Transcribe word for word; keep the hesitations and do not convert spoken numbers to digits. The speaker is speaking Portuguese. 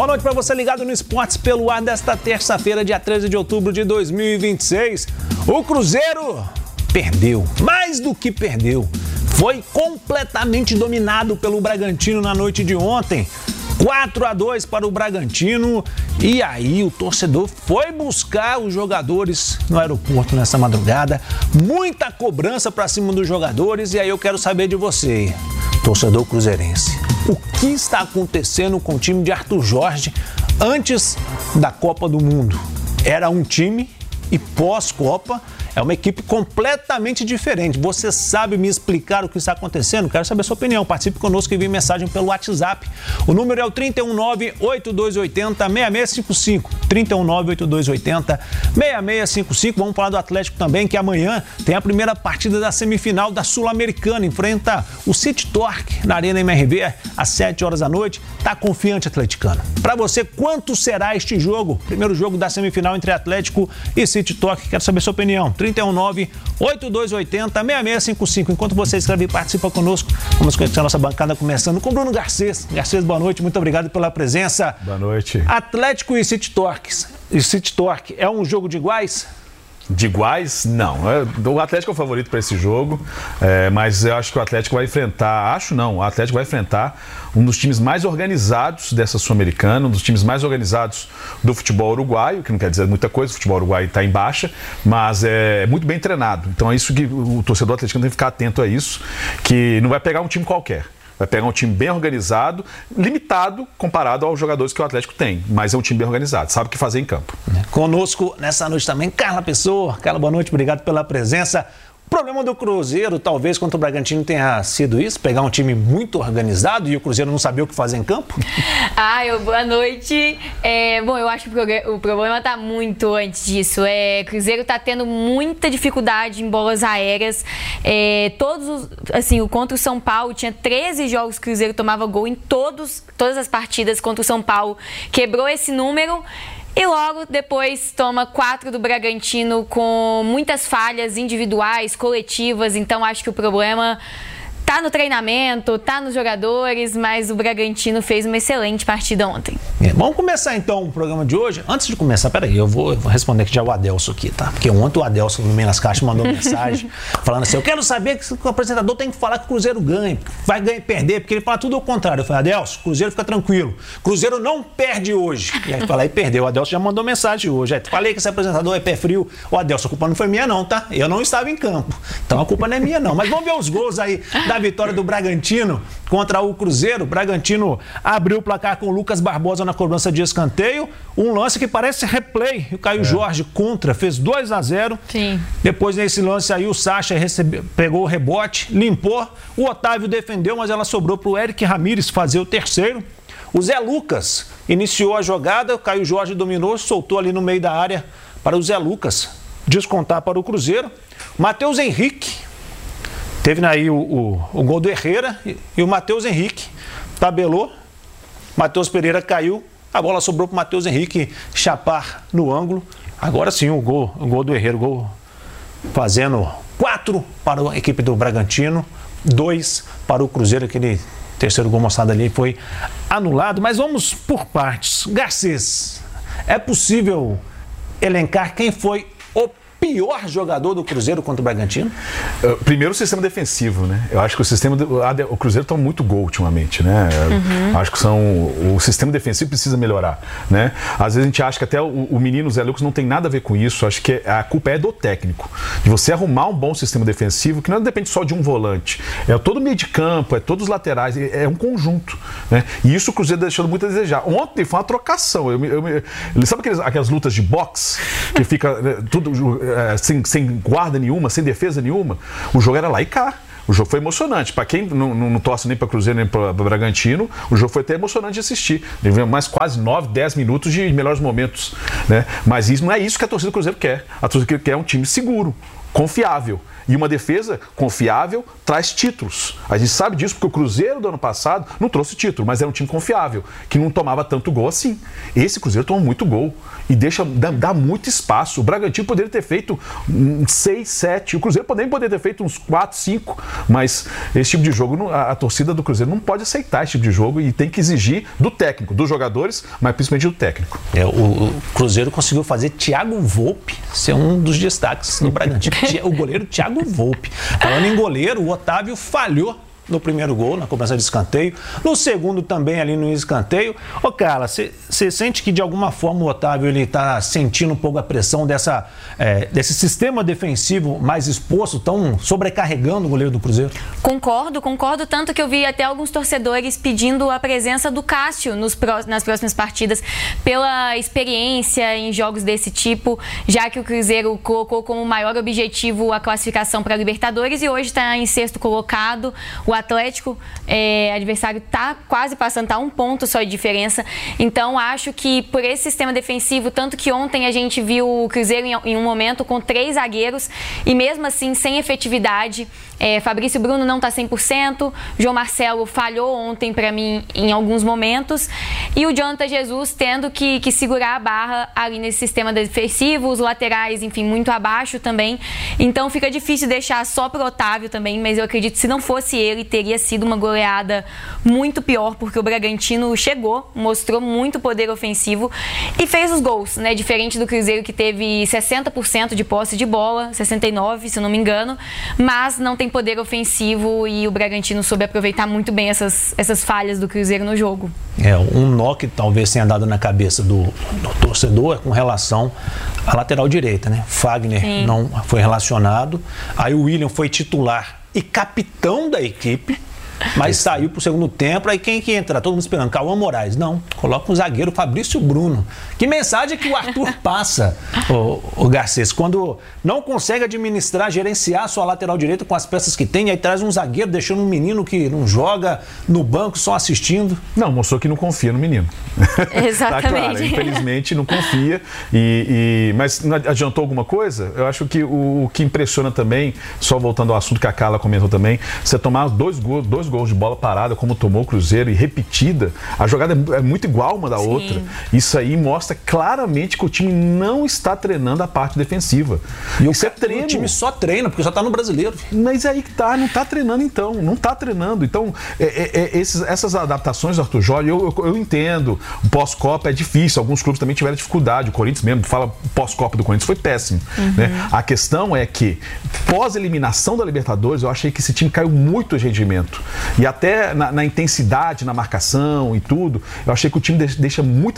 Boa noite para você ligado no Esportes pelo Ar desta terça-feira, dia treze de outubro de dois mil e vinte e seis. O Cruzeiro perdeu, mais do que perdeu. Foi completamente dominado pelo Bragantino na noite de ontem. quatro a dois para o Bragantino. E aí o torcedor foi buscar os jogadores no aeroporto nessa madrugada. Muita cobrança para cima dos jogadores. E aí eu quero saber de você, torcedor cruzeirense. O que está acontecendo com o time de Arthur Jorge antes da Copa do Mundo? Era um time e pós-Copa é uma equipe completamente diferente. Você sabe me explicar o que está acontecendo? Quero saber a sua opinião. Participe conosco e envie mensagem pelo WhatsApp. O número é o três um nove, oito dois oito zero, seis seis cinco cinco. três um nove, oito dois oito zero, seis seis cinco cinco. Vamos falar do Atlético também, que amanhã tem a primeira partida da semifinal da Sul-Americana. Enfrenta o City Torque na Arena M R V às sete horas da noite. Tá confiante, atleticano? Para você, quanto será este jogo? Primeiro jogo da semifinal entre Atlético e City Torque. Quero saber a sua opinião. três um nove, oito dois oito zero, seis seis cinco cinco. Enquanto você escreve e participa conosco, vamos conhecer a nossa bancada começando com Bruno Garcês. Garcês, boa noite, muito obrigado pela presença. Boa noite. Atlético e City Torque. E City Torque é um jogo de iguais? De iguais, não. O Atlético é o favorito para esse jogo, é, mas eu acho que o Atlético vai enfrentar, acho não, o Atlético vai enfrentar um dos times mais organizados dessa Sul-Americana, um dos times mais organizados do futebol uruguaio, que não quer dizer muita coisa, o futebol uruguaio está em baixa, mas é muito bem treinado. Então é isso que o torcedor atleticano tem que ficar atento a isso, que não vai pegar um time qualquer. Vai pegar um time bem organizado, limitado comparado aos jogadores que o Atlético tem, mas é um time bem organizado, sabe o que fazer em campo. Conosco nessa noite também, Carla Pessoa. Carla, boa noite, obrigado pela presença. O problema do Cruzeiro, talvez, contra o Bragantino tenha sido isso, pegar um time muito organizado e o Cruzeiro não sabia o que fazer em campo? Ah, eu, boa noite. É, bom, eu acho que o problema está muito antes disso. É, o Cruzeiro está tendo muita dificuldade em bolas aéreas. É, todos os, assim, contra o São Paulo, tinha treze jogos que o Cruzeiro tomava gol em todos, todas as partidas contra o São Paulo. Quebrou esse número. E logo depois toma quatro do Bragantino com muitas falhas individuais, coletivas. Então acho que o problema tá no treinamento, tá nos jogadores, mas o Bragantino fez uma excelente partida ontem. É, vamos começar então o programa de hoje. Antes de começar, peraí, eu vou, eu vou responder aqui já o Adelso aqui, tá? Porque ontem o Adelso no Meio nas Caixas mandou mensagem falando assim, eu quero saber que o apresentador tem que falar que o Cruzeiro ganha, vai ganhar e perder, porque ele fala tudo ao contrário. Eu falei, Adelso, Cruzeiro fica tranquilo, Cruzeiro não perde hoje. E aí fala, e perdeu, o Adelso já mandou mensagem hoje. Aí, falei que esse apresentador é pé frio. O Adelso, a culpa não foi minha não, tá? Eu não estava em campo, então a culpa não é minha não. Mas vamos ver os gols aí da vitória do Bragantino contra o Cruzeiro. O Bragantino abriu o placar com o Lucas Barbosa na cobrança de escanteio. Um lance que parece replay. O Caio é. Jorge contra, fez dois a zero. Sim. Depois nesse lance aí o Sacha recebe, pegou o rebote, limpou. O Otávio defendeu, mas ela sobrou para o Eric Ramírez fazer o terceiro. O Zé Lucas iniciou a jogada. O Caio Jorge dominou, soltou ali no meio da área para o Zé Lucas descontar para o Cruzeiro. Matheus Henrique teve aí o, o, o gol do Herrera e, e o Matheus Henrique tabelou. Matheus Pereira caiu, a bola sobrou para o Matheus Henrique chapar no ângulo. Agora sim o gol, o gol do Herrera, o gol fazendo quatro para a equipe do Bragantino, dois para o Cruzeiro. Aquele terceiro gol mostrado ali foi anulado. Mas vamos por partes. Garcês, é possível elencar quem foi o pior jogador do Cruzeiro contra o Bragantino? Primeiro o sistema defensivo, né? Eu acho que o sistema o Cruzeiro toma muito gol ultimamente, né? Uhum. Acho que são o sistema defensivo precisa melhorar, né? Às vezes a gente acha que até o, o menino Zé Lucas não tem nada a ver com isso. Acho que a culpa é do técnico, de você arrumar um bom sistema defensivo que não depende só de um volante, é todo o meio de campo, é todos os laterais, é um conjunto, né? E isso o Cruzeiro deixando muito a desejar. Ontem foi uma trocação. Eu, eu, eu, sabe aqueles, aquelas lutas de boxe que fica né, tudo Sem, sem guarda nenhuma, sem defesa nenhuma? O jogo era lá e cá. O jogo foi emocionante. Para quem não, não, não torce nem para Cruzeiro nem para Bragantino, o jogo foi até emocionante de assistir. Teve mais quase nove, dez minutos de melhores momentos, né? Mas isso não é isso que a torcida do Cruzeiro quer. A torcida quer um time seguro, confiável. E uma defesa confiável traz títulos. A gente sabe disso porque o Cruzeiro do ano passado não trouxe título, mas era um time confiável, que não tomava tanto gol assim. Esse Cruzeiro toma muito gol e deixa, dá, dá muito espaço. O Bragantino poderia ter feito seis, sete, o Cruzeiro também poderia ter feito uns quatro, cinco, mas esse tipo de jogo, a, a torcida do Cruzeiro não pode aceitar esse tipo de jogo e tem que exigir do técnico, dos jogadores, mas principalmente do técnico. É, o, o Cruzeiro conseguiu fazer Thiago Volpi ser um dos destaques no Bragantino. O goleiro Thiago Volpi. Falando em goleiro, o Otávio falhou no primeiro gol, na cobrança de escanteio. No segundo também, ali no escanteio. Ô, Carla, você sente que de alguma forma o Otávio ele tá sentindo um pouco a pressão dessa, é, desse sistema defensivo mais exposto, tão sobrecarregando o goleiro do Cruzeiro? Concordo, concordo, tanto que eu vi até alguns torcedores pedindo a presença do Cássio nos pró nas próximas partidas, pela experiência em jogos desse tipo, já que o Cruzeiro colocou como maior objetivo a classificação para a Libertadores e hoje está em sexto colocado. O Atlético, é, adversário, está quase passando, está um ponto só de diferença. Então, acho que por esse sistema defensivo, tanto que ontem a gente viu o Cruzeiro em, em um momento com três zagueiros e mesmo assim sem efetividade. É, Fabrício Bruno não está cem por cento, João Marcelo falhou ontem para mim em alguns momentos e o Jonathan Jesus tendo que, que segurar a barra ali nesse sistema defensivo, os laterais, enfim, muito abaixo também. Então fica difícil deixar só pro Otávio também, mas eu acredito que se não fosse ele, teria sido uma goleada muito pior, porque o Bragantino chegou, mostrou muito poder ofensivo e fez os gols, né? Diferente do Cruzeiro, que teve sessenta por cento de posse de bola, sessenta e nove por cento, se eu não me engano, mas não tem poder ofensivo e o Bragantino soube aproveitar muito bem essas, essas falhas do Cruzeiro no jogo. É, um nó que talvez tenha dado na cabeça do, do torcedor é com relação à lateral direita, né? Fagner Sim. não foi relacionado, aí o William foi titular e capitão da equipe, mas saiu pro segundo tempo. Aí quem que entra? Todo mundo esperando, Cauã Moraes. Não, coloca um zagueiro, Fabrício Bruno. Que mensagem que o Arthur passa, o, o Garcês, quando não consegue administrar, gerenciar a sua lateral direita com as peças que tem, aí traz um zagueiro, deixando um menino que não joga no banco, só assistindo. Não, mostrou que não confia no menino. Exatamente. Tá claro, infelizmente não confia. E, e, mas adiantou alguma coisa? Eu acho que o, o que impressiona também, só voltando ao assunto que a Carla comentou também, você tomar dois gols, dois gols de bola parada, como tomou o Cruzeiro, e repetida, a jogada é muito igual uma da Sim. outra. Isso aí mostra claramente que o time não está treinando a parte defensiva. E Isso o, é treino. O time só treina, porque só está no Brasileiro. Mas aí que tá, não está treinando então, não está treinando. Então, é, é, é, esses, essas adaptações do Arthur Jorge, eu, eu, eu entendo, o pós-Copa é difícil, alguns clubes também tiveram dificuldade, o Corinthians mesmo fala pós-Copa do Corinthians, foi péssimo. Uhum. Né? A questão é que, pós-eliminação da Libertadores, eu achei que esse time caiu muito de rendimento. E até na, na intensidade, na marcação e tudo, eu achei que o time deixa muito